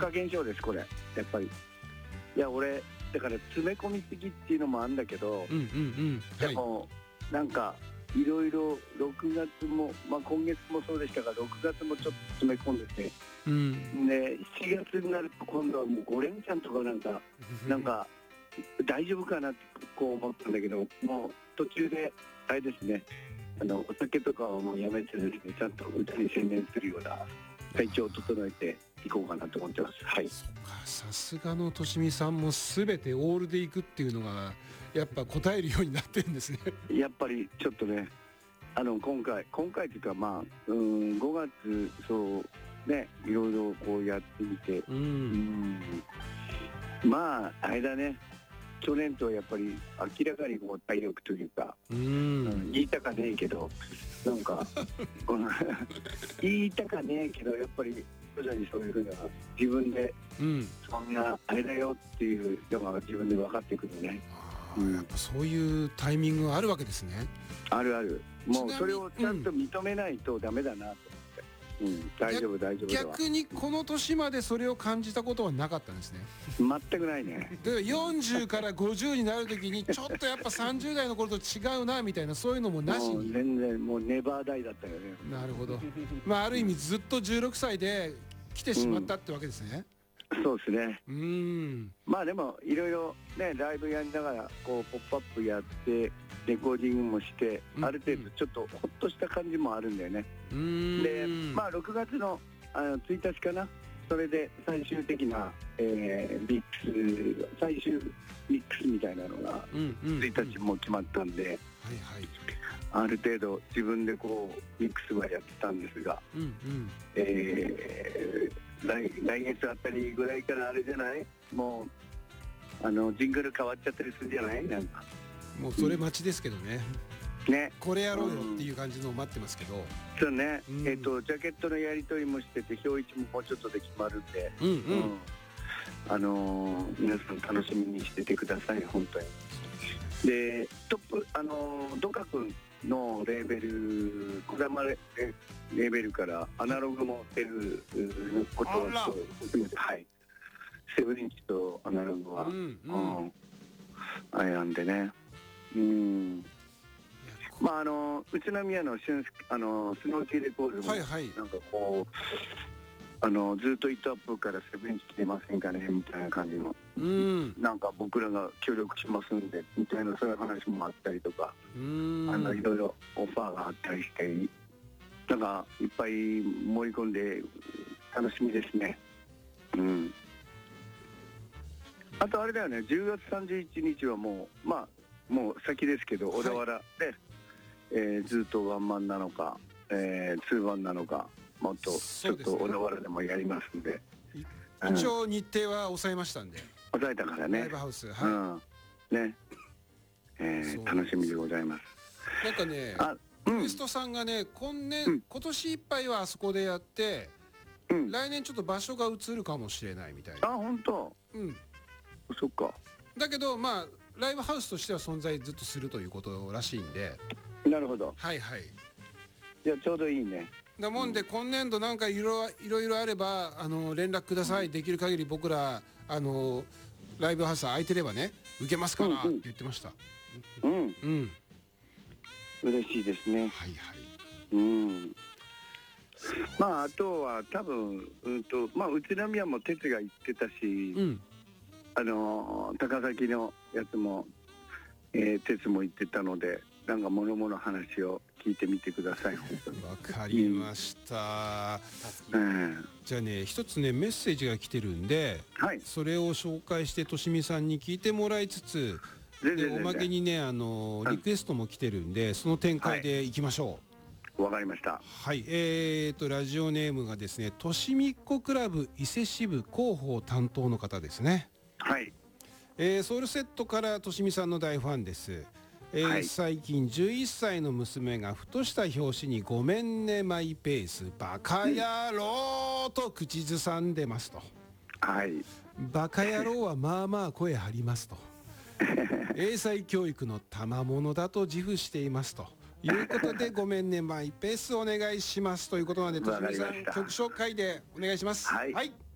化現象です、これやっぱり。いや俺だから詰め込みすぎっていうのもあるんだけど、でもなんかいろいろ6月も、今月もそうでしたが、6月もちょっと詰め込んでて、で7月になると今度はもう5連チャンとかなんか大丈夫かなってこう思ったんだけど、もう途中であれですね、お酒とかはもうやめてですね、ちゃんと歌に専念するような体調を整えていこうかなと思ってます。はい。 そっか、さすがのとしみさんも全てオールでいくっていうのがやっぱ答えるようになってるんですね。 やっぱりちょっとね、今回っていうか5月そうね、いろいろこうやってみて、あれだね、去年とはやっぱり明らかにこう体力というか、言いたかねえけどなんか言いたかねえけどやっぱり徐々にそういうふうな自分で、そんなあれだよっていうのが自分で分かってくるね。 やっぱそういうタイミングがあるわけですね。 あるある。もうそれをちゃんと認めないとダメだなと思って、大丈夫大丈夫。 逆にこの年までそれを感じたことはなかったんですね。 全くないね。 で40から50になる時にちょっとやっぱ30代の頃と違うなみたいな、そういうのもなしに。 全然もうネバーダイだったよね。 なるほど。ある意味ずっと16歳で来てしまったってわけですね。 そうですね。でもいろいろね、ライブやりながらこうポップアップやってレコーディングもして、ある程度ちょっとホッとした感じもあるんだよね。で6月の1日かな、それで最終的な、最終ミックスみたいなのが1日も決まったんで、ある程度自分でこうミックスはやってたんですが、来月あたりぐらいからあれじゃない、もうジングル変わっちゃったりするんじゃない、なんかもうそれ待ちですけどね。これやろうよっていう感じのを待ってますけど、 そうね、ジャケットのやり取りもしてて、表一ももうちょっとで決まるんで、皆さん楽しみにしててください、本当に。でトップドカ君のレーベル、児玉レーベルからアナログも出ることを含めて、セブンインチとアナログはあれなんでね、宇都宮のスノーキーレコードもなんかこうずっとイットアップからセブンインチ来てませんかねみたいな感じの、なんか僕らが協力しますんでみたいな、そういう話もあったりとか、いろいろオファーがあったりして、なんかいっぱい盛り込んで楽しみですね。あとあれだよね、10月31日はもう先ですけど、小田原で、ずっとワンマンなのか、ツーマンなのか、もっとちょっと小田原でもやりますんで、 一応日程は抑えましたんで。 抑えたからね。 ライブハウス、 楽しみでございます。 なんかね、ウエストさんがね、今年いっぱいはあそこでやって、来年ちょっと場所が移るかもしれないみたいな。 本当。そっか。 だけどライブハウスとしては存在ずっとするということらしいんで。 なるほど。じゃあちょうどいいね。 なもんで今年度なんかいろいろあれば連絡ください、できる限り僕らライブハウス空いてればね受けますからって言ってました。 嬉しいですね。あとは多分宇都宮も哲が行ってたし、高崎のやつも哲も言ってたので、なんか物々話を聞いてみてください。 わかりました。じゃあね、一つねメッセージが来てるんで、それを紹介してとしみさんに聞いてもらいつつ、でおまけにねリクエストも来てるんで、その展開でいきましょう。わかりました。 ラジオネームがですね、としみっこクラブ伊勢支部広報担当の方ですね。ソウルセットからとしみさんの大ファンです。最近11歳の娘がふとした拍子にごめんねマイペースバカ野郎と口ずさんでますと。バカ野郎はまあまあ声張りますと。英才教育の賜物だと自負していますということで、ごめんねマイペースお願いしますということなんで、としみさん曲紹介でお願いします。